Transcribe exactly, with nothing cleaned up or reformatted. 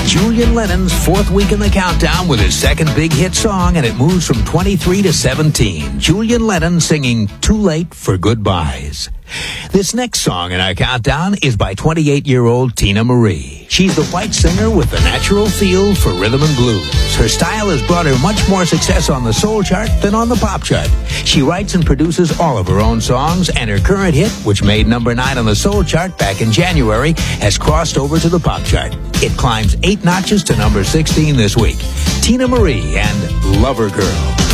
Julian Lennon's fourth week in the countdown with his second big hit song, and it moves from twenty-three to seventeen. Julian Lennon singing Too Late for Goodbyes. This next song in our countdown is by twenty-eight-year-old Tina Marie. She's the white singer with the natural feel for rhythm and blues. Her style has brought her much more success on the soul chart than on the pop chart. She writes and produces all of her own songs, and her current hit, which made number nine on the soul chart back in January, has crossed over to the pop chart. It climbs eight notches to number sixteen this week. Tina Marie and Lover Girl.